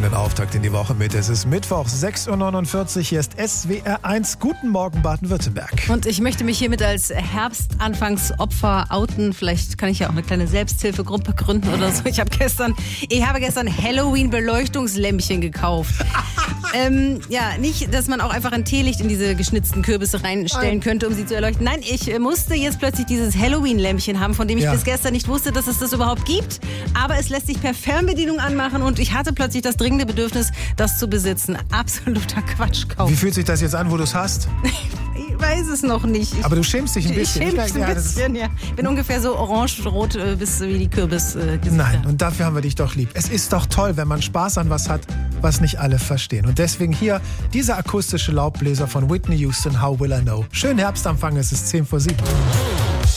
Schönen Auftakt in die Woche mit. Es ist Mittwoch, 6.49 Uhr. Hier ist SWR 1. Guten Morgen, Baden-Württemberg. Und ich möchte mich hiermit als Herbstanfangsopfer outen. Vielleicht kann ich ja auch eine kleine Selbsthilfegruppe gründen oder so. Ich habe gestern Halloween-Beleuchtungslämpchen gekauft. Nicht, dass man auch einfach ein Teelicht in diese geschnitzten Kürbisse reinstellen könnte, um sie zu erleuchten. Nein, ich musste jetzt plötzlich dieses Halloween-Lämpchen haben, von dem ich bis gestern nicht wusste, dass es das überhaupt gibt. Aber es lässt sich per Fernbedienung anmachen und ich hatte plötzlich das dringende Bedürfnis, das zu besitzen. Absoluter Quatschkauf. Wie fühlt sich das jetzt an, wo du es hast? Ich weiß es noch nicht. Aber du schämst dich ein bisschen. Ich schäme mich ein bisschen, ja. Ich bin ungefähr so orange-rot bis wie die Kürbisgesichter. Nein, und dafür haben wir dich doch lieb. Es ist doch toll, wenn man Spaß an was hat, was nicht alle verstehen. Und deswegen hier dieser akustische Laubbläser von Whitney Houston, How Will I Know. Schönen Herbstanfang, es ist 10 vor 7.